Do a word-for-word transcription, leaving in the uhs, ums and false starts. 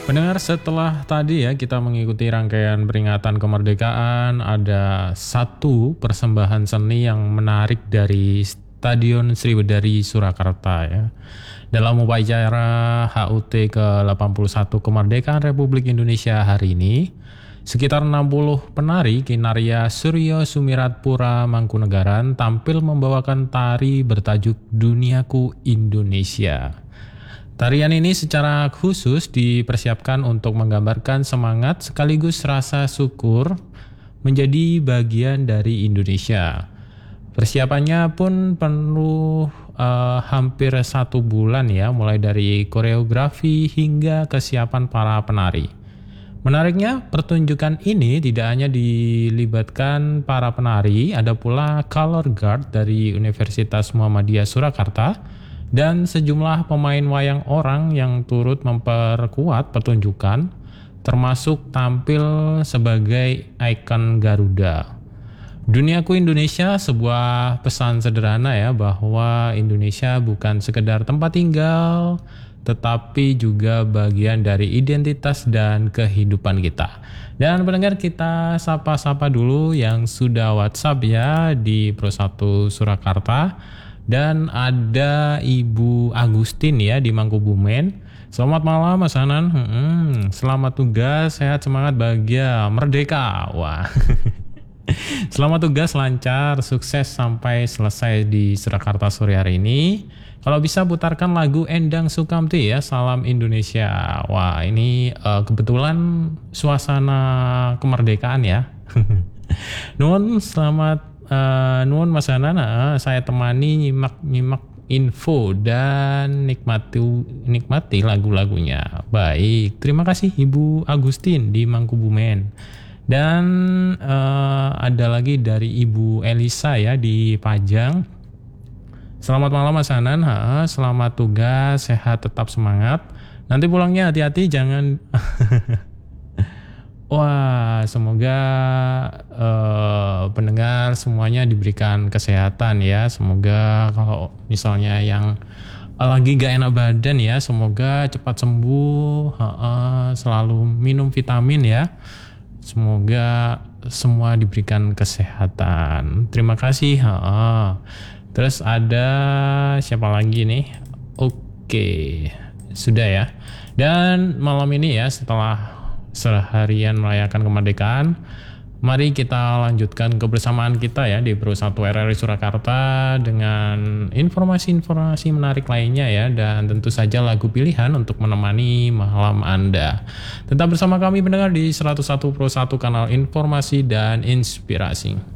Pendengar, setelah tadi ya kita mengikuti rangkaian peringatan kemerdekaan, ada satu persembahan seni yang menarik dari Stadion Sriwedari Surakarta ya. Dalam upacara H U T ke delapan puluh satu Kemerdekaan Republik Indonesia hari ini, sekitar enam puluh penari Kinarya Suryo Sumiratpura Mangkunegaran tampil membawakan tari bertajuk Duniaku Indonesia. Tarian ini secara khusus dipersiapkan untuk menggambarkan semangat sekaligus rasa syukur menjadi bagian dari Indonesia. Persiapannya pun penuh uh, hampir satu bulan ya, mulai dari koreografi hingga kesiapan para penari. Menariknya, pertunjukan ini tidak hanya dilibatkan para penari, ada pula color guard dari Universitas Muhammadiyah Surakarta dan sejumlah pemain wayang orang yang turut memperkuat pertunjukan, termasuk tampil sebagai ikon Garuda. Duniaku Indonesia, sebuah pesan sederhana ya, bahwa Indonesia bukan sekedar tempat tinggal, tetapi juga bagian dari identitas dan kehidupan kita. Dan pendengar, kita sapa-sapa dulu yang sudah WhatsApp ya di Pro satu Surakarta. Dan ada Ibu Agustin ya di Mangkubumen. Selamat malam Mas Hanan. Hmm, selamat tugas, sehat, semangat, bahagia, merdeka. Wah. Selamat tugas, lancar, sukses sampai selesai di Surakarta sore hari ini. Kalau bisa putarkan lagu Endang Sukamti ya, Salam Indonesia. Wah, ini uh, kebetulan suasana kemerdekaan ya. Nuhun, selamat Uh, nuhun Mas Hanan, uh, saya temani nyimak-nyimak info dan nikmati nikmati lagu-lagunya. Baik, terima kasih Ibu Agustin di Mangkubumen. Dan uh, ada lagi dari Ibu Elisa ya di Pajang. Selamat malam Mas Hanan, uh, selamat tugas, sehat, tetap semangat. Nanti pulangnya hati-hati, jangan Wah, semoga uh, pendengar semuanya diberikan kesehatan ya. Semoga kalau misalnya yang lagi gak enak badan ya, semoga cepat sembuh, uh, uh, selalu minum vitamin ya. Semoga semua diberikan kesehatan. Terima kasih. Uh, uh. Terus ada siapa lagi nih? Oke, sudah ya. Dan malam ini ya, setelah seharian merayakan kemerdekaan, mari kita lanjutkan kebersamaan kita ya di Pro satu R R I Surakarta dengan informasi-informasi menarik lainnya ya, dan tentu saja lagu pilihan untuk menemani malam Anda. Tetap bersama kami pendengar di seratus satu Pro satu, kanal informasi dan inspirasi.